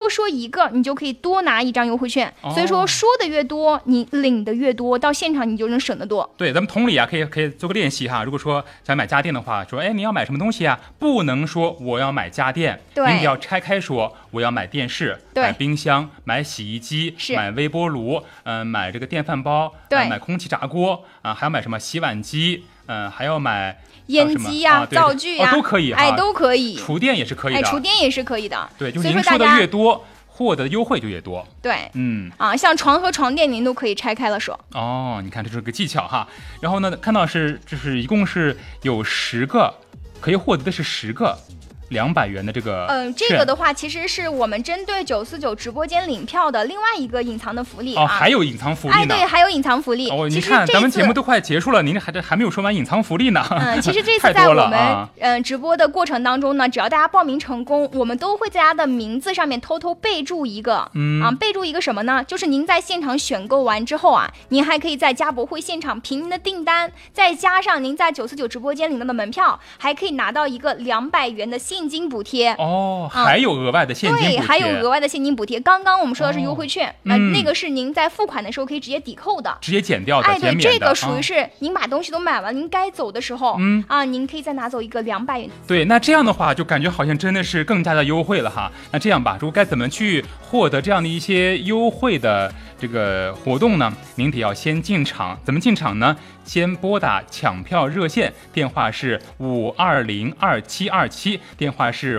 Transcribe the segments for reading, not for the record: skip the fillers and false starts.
说一个，你就可以多拿一张优惠券。所以说说的越多，你领的越多，到现场你就能省得多。 对，咱们同理啊，可以做个练习哈。如果说想买家电的话，说你要买什么东西啊？不能说我要买家电，您得要拆开说我要买电视、买冰箱、买洗衣机、买微波炉，买这个电饭煲，买空气炸锅啊，还要买什么洗碗机，还要买烟机呀、灶具呀， 都可以哈， 都可以。 厨电也是可以的， 厨电也是可以的。 对，就是您说的越多，获得的优惠就越多。 对，像床和床垫您都可以拆开了说。 哦，你看这是个技巧哈。然后呢，看到就是一共是有10个，可以获得的是10个200元的这个这个的话其实是我们针对949直播间领票的另外一个隐藏的福利还有隐藏福利呢。 对，还有隐藏福利。 你看咱们节目都快结束了，您还没有说完隐藏福利呢。 其实这次在我们直播的过程当中呢，只要大家报名成功，我们都会在大家的名字上面偷偷备注一个备注一个什么呢？就是您在现场选购完之后啊，您还可以在家博会现场凭您的订单，再加上您在949直播间领到的门票，还可以拿到一个200元的现金补贴。 还有额外的现金补贴。 对，还有额外的现金补贴。刚刚我们说的是优惠券，那个是您在付款的时候可以直接抵扣的， 直接减掉的，减免的。 对，这个属于是您把东西都买完，您该走的时候，您可以再拿走一个200元。 对，那这样的话就感觉好像真的是更加的优惠了哈。那这样吧，如果该怎么去获得这样的一些优惠的这个活动呢？您得要先进场，怎么进场呢？先拨打抢票热线，电话是5202727，电话是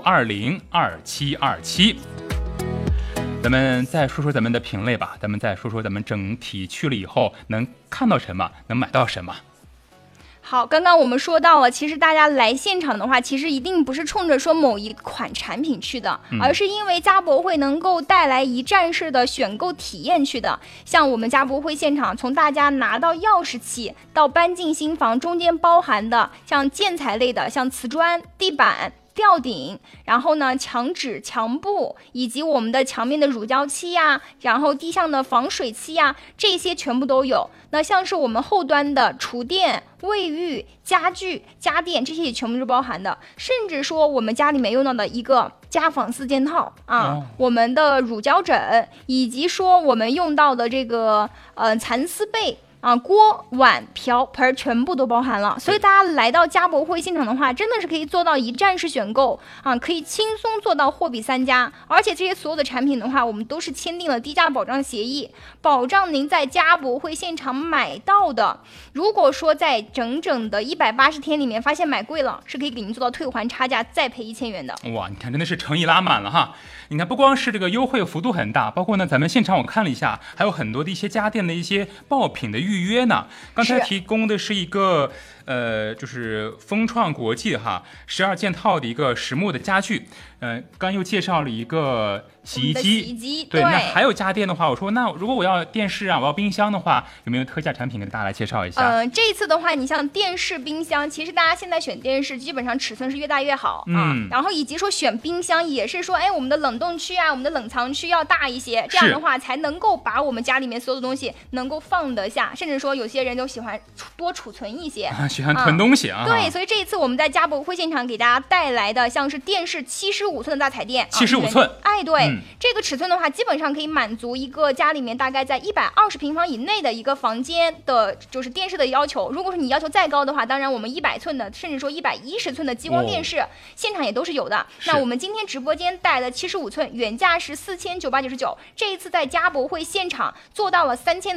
5202727。咱们再说说咱们的品类吧，咱们再说说咱们整体去了以后能看到什么，能买到什么。 好，刚刚我们说到了，其实大家来现场的话，其实一定不是冲着说某一款产品去的，而是因为家博会能够带来一站式的选购体验去的。像我们家博会现场，从大家拿到钥匙起到搬进新房，中间包含的像建材类的，像瓷砖、地板、吊顶，然后呢墙纸、墙布，以及我们的墙面的乳胶漆呀，然后地上的防水漆呀，这些全部都有。那像是我们后端的厨电、卫浴、家具、家电，这些也全部是包含的。甚至说我们家里面用到的一个家纺4件套我们的乳胶枕，以及说我们用到的这个蚕丝被锅碗瓢盆全部都包含了。所以大家来到家博会现场的话，真的是可以做到一站式选购可以轻松做到货比3家。而且这些所有的产品的话，我们都是签订了低价保障协议，保障您在家博会现场买到的，如果说在整整的180天里面发现买贵了，是可以给您做到退还差价再赔1000元的。 哇，你看真的是诚意拉满了哈。你看不光是这个优惠幅度很大，包括呢咱们现场我看了一下，还有很多的一些家电的一些爆品的预约呢。刚才提供的是一个就是风创国际哈12件套的一个实木的家具，刚又介绍了一个洗衣机，对，那还有家电的话，我说那如果我要电视我要冰箱的话，有没有特价产品给大家来介绍一下？ 这次的话，你像电视、冰箱，其实大家现在选电视基本上尺寸是越大越好然后以及说选冰箱也是说，我们的冷冻区我们的冷藏区要大一些，这样的话才能够把我们家里面所有的东西能够放得下，甚至说有些人就喜欢多储存一些， 喜欢囤东西对，所以这一次我们在家博会现场给大家带来的像是电视75寸的大彩电 ，75寸， 对，这个尺寸的话，基本上可以满足一个家里面大概在120平方以内的一个房间的，就是电视的要求。如果说你要求再高的话，当然我们100寸的，甚至说110寸的激光电视，现场也都是有的。那我们今天直播间带来的75寸，原价是4999，这一次在家博会现场做到了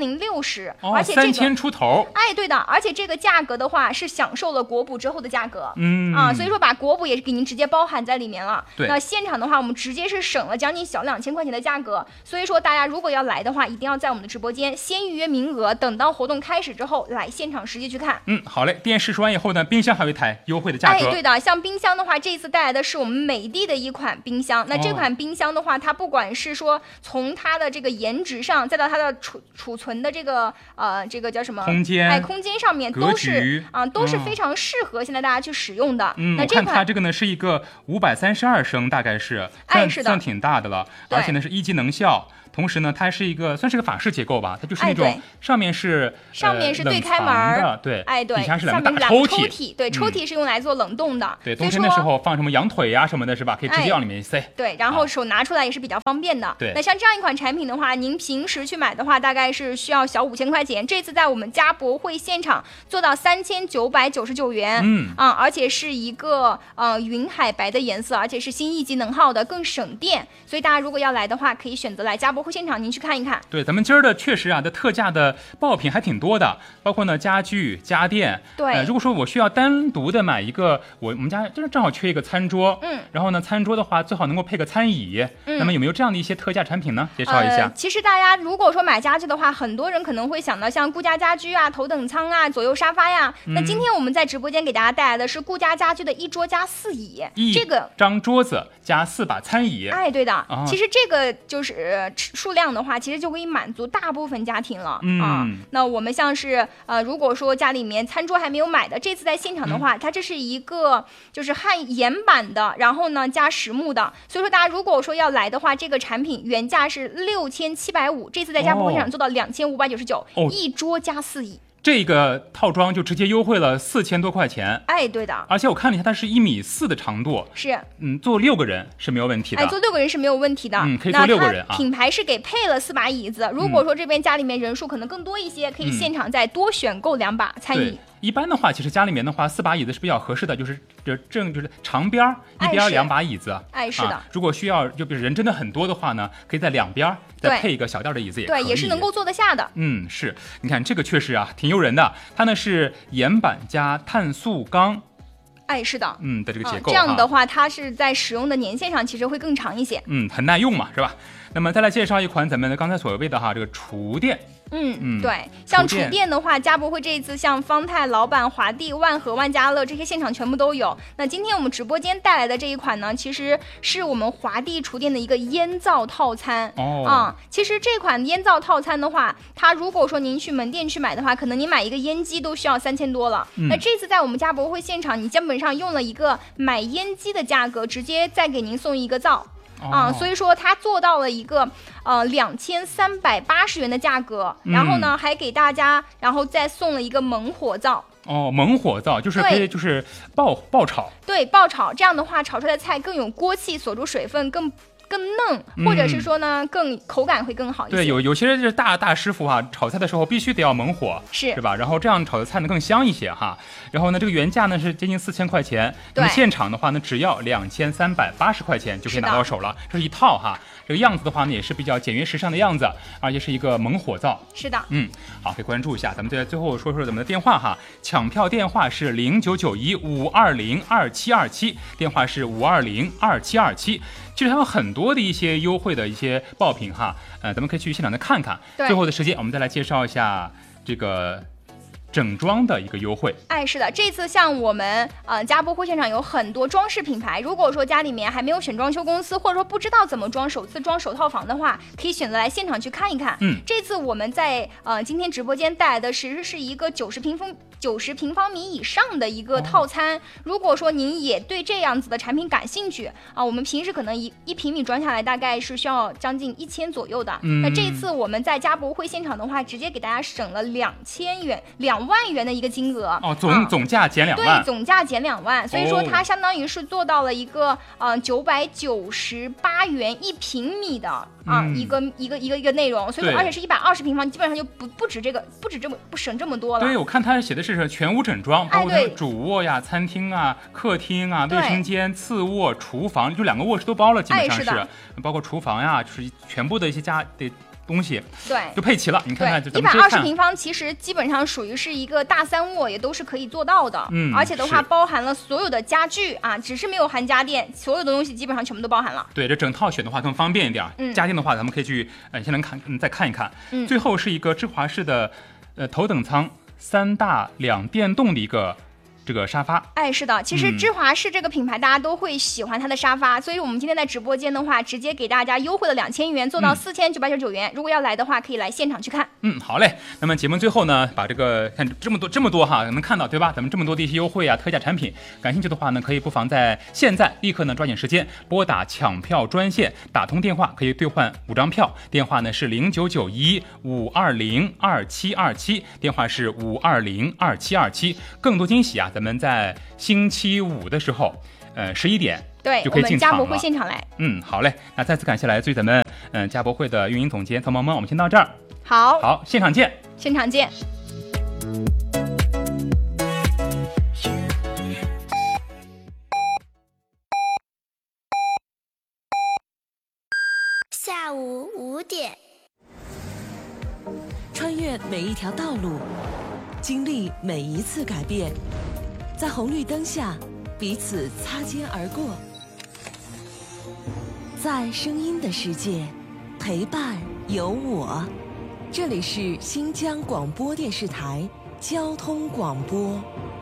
3060，而且这个 3000出头， 对的，而且这个价格的话是享受了国补之后的价格，所以说把国补也是给您直接包含在里面了。 对， 那现场的话，我们直接是省了将近小2000块钱的价格，所以说大家如果要来的话，一定要在我们的直播间先预约名额，等到活动开始之后来现场实际去看。 好嘞。电视说完以后呢，冰箱还有一台优惠的价格。 对的，像冰箱的话，这一次带来的是我们美的的一款冰箱。那这款冰箱的话，它不管是说从它的这个颜值上，再到它的储存的这个这个叫什么空间， 空间上面都是都是非常适合现在大家去使用的。 我看它这个呢是一个532升，大概是算挺大的了，而且呢是1级能效， 同时呢，它是一个算是个法式结构吧，它就是那种上面是对开门的，对， 对， 底下是两个大抽屉， 对，抽屉是用来做冷冻的， 对，冬天的时候放什么羊腿呀什么的，是吧？可以直接往里面塞， 对，然后手拿出来也是比较方便的。 对， 那像这样一款产品的话，您平时去买的话，大概是需要小5000块钱，这次在我们家博会现场做到3999元，而且是一个云海白的颜色，而且是新1级能耗的，更省电，所以大家如果要来的话，可以选择来家博会现场您去看一看。 对，咱们今儿的确实的特价的爆品还挺多的，包括呢家具、家电。 对， 如果说我需要单独的买一个，我们家就是正好缺一个餐桌，然后呢餐桌的话最好能够配个餐椅，那么有没有这样的一些特价产品呢？介绍一下。 其实大家如果说买家具的话，很多人可能会想到像顾家家居啊、头等舱啊、左右沙发呀。那今天我们在直播间给大家带来的是顾家家居的1桌加4椅，这个张桌子加4把餐椅。 对的。其实这个就是数量的话，其实就可以满足大部分家庭了那我们像是如果说家里面餐桌还没有买的，这次在现场的话，它这是一个就是汉岩板的，然后呢加实木的，所以说大家如果说要来的话，这个产品原价是6750，这次在家博会上做到2599，一桌加4椅。 这个套装就直接优惠了4000多块钱， 对的。 而且我看了一下，它是1.4米的长度， 是， 坐6个人是没有问题的， 坐6个人是没有问题的， 可以坐6个人品牌是给配了4把椅子，如果说这边家里面人数可能更多一些，可以现场再多选购2把餐椅。 一般的话，其实家里面的话，4把椅子是比较合适的，就是长边一边2把椅子。 是的。 如果需要，就比如人真的很多的话呢，可以在两边再配一个小垫的椅子也可以。 对，也是能够坐得下的。 是。你看这个确实挺诱人的，它呢是岩板加碳素钢。 是的。 的这个结构。 这样的话，它是在使用的年限上其实会更长一些。 很耐用嘛，是吧？那么再来介绍一款咱们刚才所谓的这个厨电。 对，像厨电的话，家博会这一次像方太、老板、华帝、万和、万家乐这些现场全部都有。那今天我们直播间带来的这一款呢，其实是我们华帝厨电的一个烟灶套餐。其实这款烟灶套餐的话，它如果说您去门店去买的话，可能您买一个烟机都需要3000多了。那这次在我们家博会现场，你基本上用了一个买烟机的价格，直接再给您送一个灶。所以说它做到了一个2380元的价格，然后呢还给大家然后再送了一个猛火灶。 猛火灶就是可以就是爆炒。 对，爆炒，这样的话炒出来的菜更有锅气，锁住水分，更嫩，或者是说呢更口感会更好一些。 对，有些是大师傅炒菜的时候必须得要猛火，是吧？然后这样炒的菜呢更香一些哈。然后呢这个原价呢是接近4000块钱，那么现场的话呢只要2380块钱就可以拿到手了，这是一套哈。这个样子的话呢也是比较简约时尚的样子，而且是一个猛火灶。 是的。 好，可以关注一下。咱们最后说咱们的电话哈，抢票电话是0991-520-2727，电话是520-2727。其实还有很多的一些优惠的一些爆品哈，咱们可以去现场再看看。最后的时间，我们再来介绍一下这个整装的一个优惠。 是的，这次像我们家博会现场有很多装饰品牌，如果说家里面还没有选装修公司，或者说不知道怎么装，首次装首套房的话，可以选择来现场去看一看。这次我们在今天直播间带来的其实是一个90平方米以上的一个套餐。如果说您也对这样子的产品感兴趣我们平时可能一平米装下来大概是需要将近1000左右的。那这次我们在家博会现场的话，直接给大家省了2万元的一个金额。 总价减2万。 对，总价减2万，所以说它相当于是做到了一个998元1平米的一个内容。所以说而且是120平方，基本上就不止不省这么多了。 对，我看它写的是全屋整装，包括主卧呀、餐厅啊、客厅啊、卫生间、次卧、厨房，就2个卧室都包了，基本上是包括厨房呀，就是全部的一些家的东西， 对， 就配齐了。你看看 ，120平方其实基本上属于是一个大3卧，也都是可以做到的。而且的话包含了所有的家具只是没有含家电，所有的东西基本上全部都包含了。 对，这整套选的话更方便一点。家电的话咱们可以去先再看一看。最后是一个芝华士的头等舱3大2电动的一个这个沙发。 哎，是的，其实芝华士这个品牌大家都会喜欢它的沙发，所以我们今天在直播间的话，直接给大家优惠了2000元，做到4999元。如果要来的话，可以来现场去看。 好嘞。那么节目最后呢，把这个看这么多哈，能看到对吧？咱们这么多的一些优惠啊、特价产品，感兴趣的话呢，可以不妨在现在立刻呢抓紧时间拨打抢票专线，打通电话可以兑换5张票，电话呢是0991-520-2727，电话是520-2727。更多惊喜啊，咱们在星期五的时候，11点对， 就可以进场了。 我们家博会现场来。 好嘞，那再次感谢来自于咱们家博会的运营总监曹萌萌，我们先到这儿。好，现场见。 现场见。 下午5点， 穿越每一条道路，经历每一次改变，在红绿灯下彼此擦肩而过，在声音的世界陪伴有我。这里是新疆广播电视台交通广播。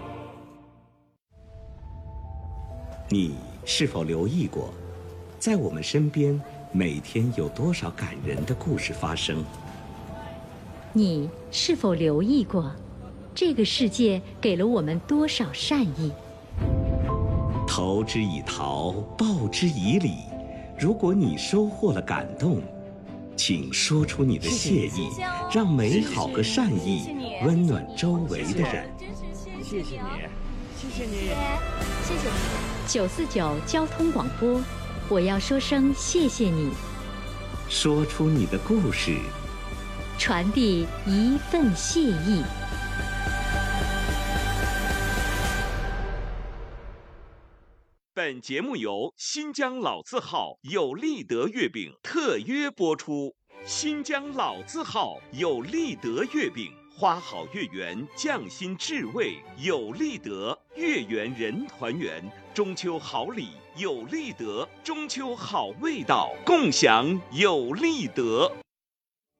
你是否留意过，在我们身边每天有多少感人的故事发生？ 你是否留意过，这个世界给了我们多少善意？ 投之以桃，报之以李。如果你收获了感动，请说出你的谢意，让美好和善意温暖周围的人。 谢谢你，谢谢你， 谢谢你。 949交通广播，我要说声谢谢你。 说出你的故事， 传递一份谢意。 本节目由新疆老字号有利德月饼特约播出。新疆老字号有利德月饼，花好月圆，匠心至味，有利德，月圆人团圆，中秋好礼有利德，中秋好味道，共享有利德。